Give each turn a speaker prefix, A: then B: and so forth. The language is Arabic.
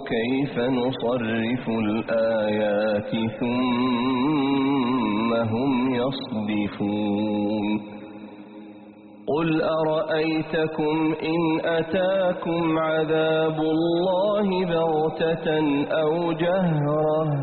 A: كيف نصرف الآيات ثم هم يصدفون قل أرأيتكم إن أتاكم عذاب الله بغتة أو جهرة